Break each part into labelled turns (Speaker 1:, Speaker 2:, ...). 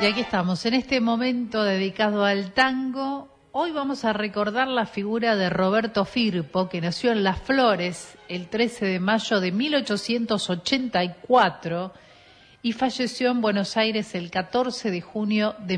Speaker 1: Y aquí estamos, en este momento dedicado al tango. Hoy vamos a recordar la figura de Roberto Firpo, que nació en Las Flores el 13 de mayo de 1884 y falleció en Buenos Aires el 14 de junio de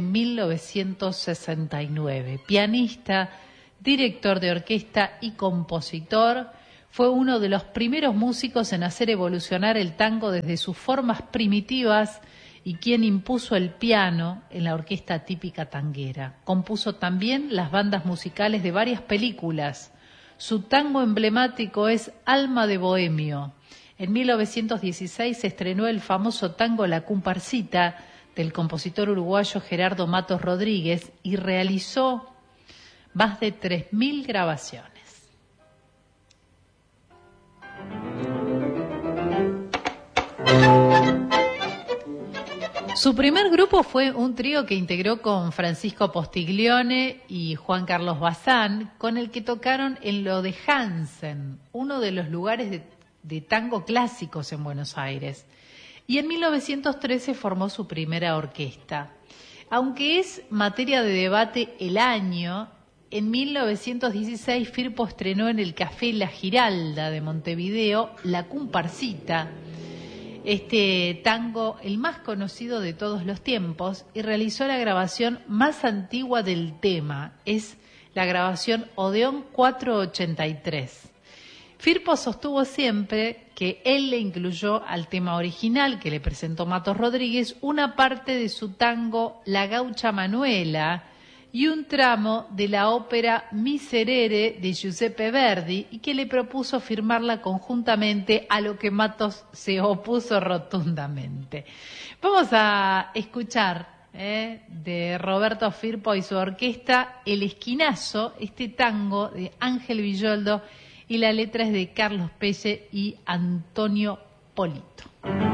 Speaker 1: 1969. Pianista, director de orquesta y compositor, fue uno de los primeros músicos en hacer evolucionar el tango desde sus formas primitivas y quien impuso el piano en la orquesta típica tanguera. Compuso también las bandas musicales de varias películas. Su tango emblemático es Alma de Bohemio. En 1916 se estrenó el famoso tango La Comparsita del compositor uruguayo Gerardo Matos Rodríguez y realizó más de 3.000 grabaciones. Su primer grupo fue un trío que integró con Francisco Postiglione y Juan Carlos Bazán, con el que tocaron en lo de Hansen, uno de los lugares de tango clásicos en Buenos Aires. Y en 1913 formó su primera orquesta. Aunque es materia de debate el año, en 1916 Firpo estrenó en el Café La Giralda de Montevideo La Comparsita, este tango, el más conocido de todos los tiempos, y realizó la grabación más antigua del tema, es la grabación Odeón 483. Firpo sostuvo siempre que él le incluyó al tema original que le presentó Matos Rodríguez una parte de su tango La Gaucha Manuela y un tramo de la ópera Miserere de Giuseppe Verdi, y que le propuso firmarla conjuntamente, a lo que Matos se opuso rotundamente. Vamos a escuchar de Roberto Firpo y su orquesta El Esquinazo, este tango de Ángel Villoldo, y la letra es de Carlos Pelle y Antonio Polito.